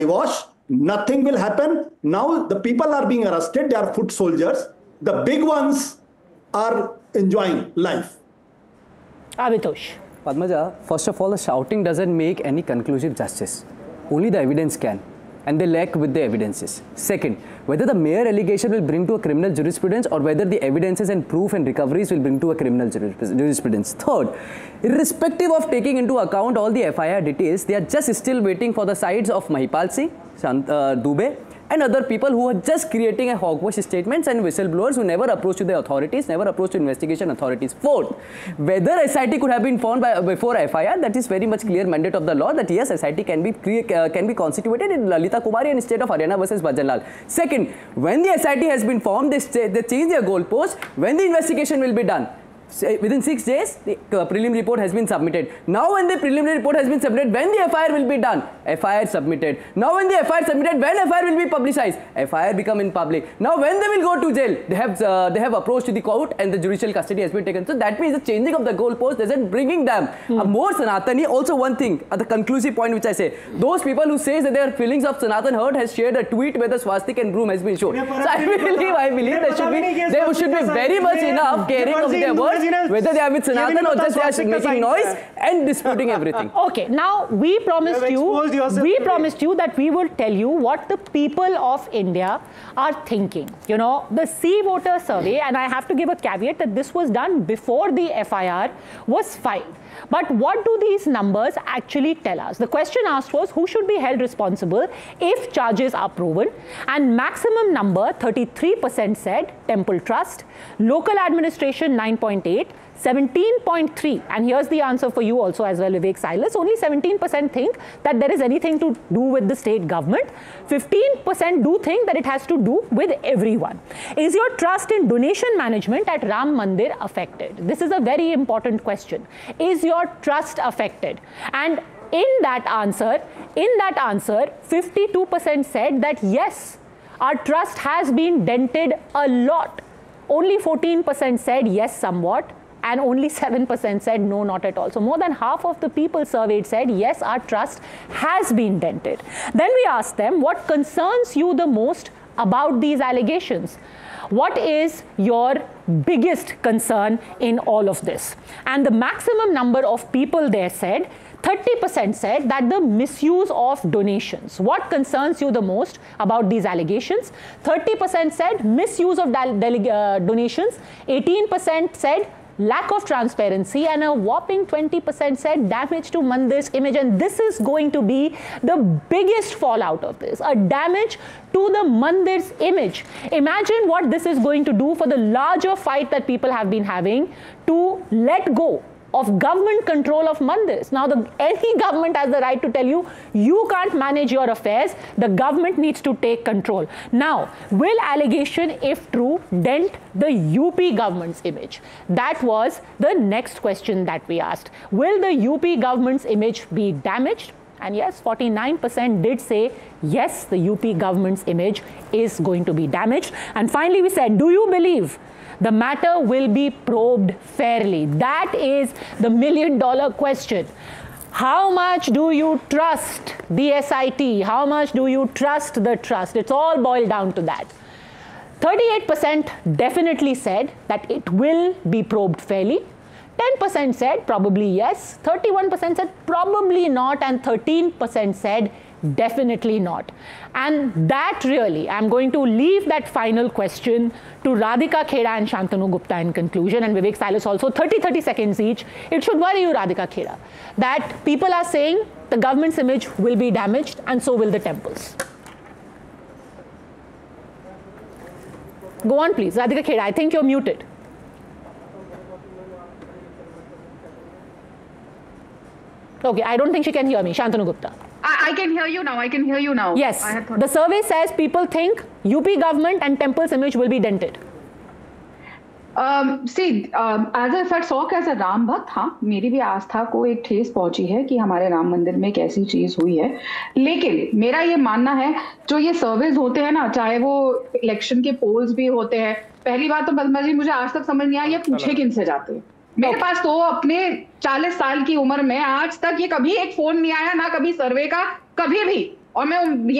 wash, nothing will happen. Now the people are being arrested, they are foot soldiers. The big ones are enjoying life. Abhitosh. Padmaja, first of all, the shouting doesn't make any conclusive justice. Only the evidence can. And they lack with the evidences. Second, whether the mere allegation will bring to a criminal jurisprudence or whether the evidences and proof and recoveries will bring to a criminal jurisprudence. Third, irrespective of taking into account all the FIR details, they are just still waiting for the sides of Mahipal Singh, Dubey, and other people who are just creating a hogwash statements and whistleblowers who never approach to the authorities, never approach to investigation authorities. Fourth, whether SIT could have been formed before FIR, that is very much clear mandate of the law that yes, SIT can be constituted in Lalita Kumari and state of Haryana versus Bhajanlal. Second, when the SIT has been formed, they change their goalpost. When the investigation will be done? Within 6 days, the prelim report has been submitted. Now when the preliminary report has been submitted, when the FIR will be done? FIR submitted. Now when the FIR submitted, when FIR will be publicized? FIR become in public. Now when they will go to jail? They have approached to the court and the judicial custody has been taken. So that means the changing of the goalpost isn't bringing them more Sanatani. Also one thing, at the conclusive point which I say, those people who say that their feelings of Sanatan hurt has shared a tweet where the swastik and broom has been shown. So I believe there should be very much enough caring of their words. Whether they are with Sanatan or just they are making noise and disputing everything. Okay, now we promised you that we will tell you what the people of India are thinking. You know, the Sea Voter survey, and I have to give a caveat that this was done before the FIR was filed. But what do these numbers actually tell us? The question asked was who should be held responsible if charges are proven, and maximum number 33% said Temple Trust, local administration 9.8, 17.3, and here's the answer for you also as well, Vivek Silas. Only 17% think that there is anything to do with the state government. 15% do think that it has to do with everyone. Is your trust in donation management at Ram Mandir affected? This is a very important question. Is your trust affected? And in that answer, 52% said that yes, our trust has been dented a lot. Only 14% said yes, somewhat. And only 7% said no, not at all. So more than half of the people surveyed said, yes, our trust has been dented. Then we asked them, what concerns you the most about these allegations? What is your biggest concern in all of this? And the maximum number of people there said, 30% said that the misuse of donations. What concerns you the most about these allegations? 30% said misuse of donations. 18% said lack of transparency, and a whopping 20% said damage to Mandir's image. And this is going to be the biggest fallout of this, a damage to the Mandir's image. Imagine what this is going to do for the larger fight that people have been having to let go of government control of mandirs. Now, any government has the right to tell you, you can't manage your affairs, the government needs to take control. Now, will allegation, if true, dent the UP government's image? That was the next question that we asked. Will the UP government's image be damaged? And yes, 49% did say, yes, the UP government's image is going to be damaged. And finally, we said, do you believe the matter will be probed fairly? That is the million-dollar question. How much do you trust the SIT? How much do you trust the trust? It's all boiled down to that. 38% definitely said that it will be probed fairly. 10% said probably yes. 31% said probably not. And 13% said definitely not. And that really, I'm going to leave that final question to Radhika Kheda and Shantanu Gupta in conclusion, and Vivek Silas also, 30 seconds each. It should worry you, Radhika Kheda, that people are saying the government's image will be damaged and so will the temples. Go on, please. Radhika Kheda, I think you're muted. Okay, I don't think she can hear me. Shantanu Gupta. I can hear you now. I can hear you now. Yes. The survey says people think UP government and temple's image will be dented. As if I talk as a Ram भक्त, हाँ, मेरी भी आस्था को एक ठेस पहुंची है कि हमारे राम मंदिर में एक ऐसी चीज हुई है. लेकिन मेरा ये मानना है, जो ये सर्वेज होते हैं ना, चाहे वो इलेक्शन के पोल्स भी होते हैं, पहली बात तो पद्मा जी मुझे आज तक समझ नहीं आया ये पूछे किनसे जाते हैं. मेरे पास तो अपने 40 साल की उम्र में आज तक ये कभी एक फोन नहीं आया, ना कभी सर्वे का, कभी भी. और मैं